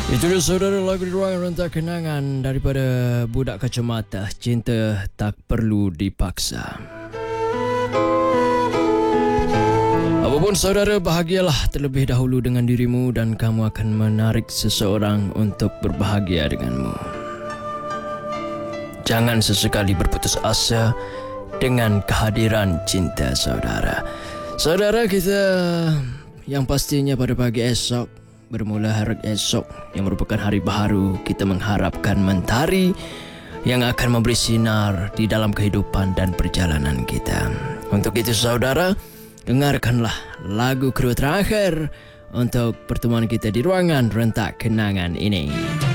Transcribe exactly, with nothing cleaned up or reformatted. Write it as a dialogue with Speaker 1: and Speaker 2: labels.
Speaker 1: Itu dia saudara, lagu di ruangan rentak kenangan daripada Budak Kacamata, Cinta Tak Perlu Dipaksa. Apapun saudara, bahagialah terlebih dahulu dengan dirimu dan kamu akan menarik seseorang untuk berbahagia denganmu. Jangan sesekali berputus asa dengan kehadiran cinta saudara. Saudara kita yang pastinya pada pagi esok, bermula hari esok yang merupakan hari baharu, kita mengharapkan mentari yang akan memberi sinar di dalam kehidupan dan perjalanan kita. Untuk itu saudara, dengarkanlah lagu kedua terakhir untuk pertemuan kita di ruangan rentak kenangan ini.